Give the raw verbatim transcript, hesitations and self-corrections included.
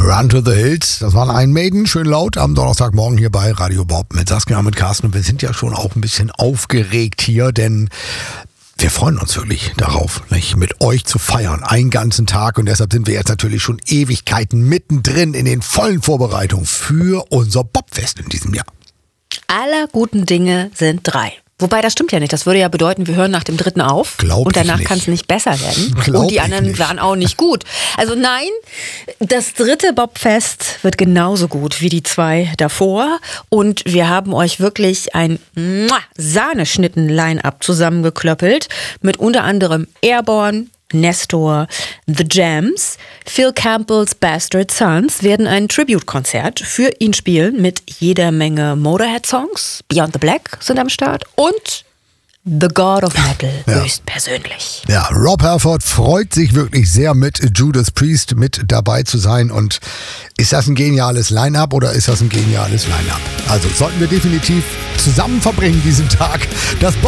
Run to the Hills, das waren Iron Maiden, schön laut am Donnerstagmorgen hier bei Radio Bob mit Saskia und mit Carsten. Und wir sind ja schon auch ein bisschen aufgeregt hier, denn wir freuen uns wirklich darauf, nicht, mit euch zu feiern, einen ganzen Tag. Und deshalb sind wir jetzt natürlich schon Ewigkeiten mittendrin in den vollen Vorbereitungen für unser Bobfest in diesem Jahr. Aller guten Dinge sind drei. Wobei, das stimmt ja nicht. Das würde ja bedeuten, wir hören nach dem dritten auf. Glaub und danach ich kann es nicht besser werden. Glaub und die ich anderen nicht. waren auch nicht gut. Also nein, das dritte Bobfest wird genauso gut wie die zwei davor. Und wir haben euch wirklich ein Sahneschnitten-Line-Up zusammengeklöppelt. Mit unter anderem Airborne, Nestor, The Jams, Phil Campbell's Bastard Sons werden ein Tribute-Konzert für ihn spielen mit jeder Menge Motorhead-Songs. Beyond the Black sind am Start und The God of Metal Ja. höchstpersönlich. Ja, Rob Halford freut sich wirklich sehr, mit Judas Priest mit dabei zu sein. Und ist das ein geniales Line-Up oder ist das ein geniales Line-Up? Also sollten wir definitiv zusammen verbringen diesen Tag. Das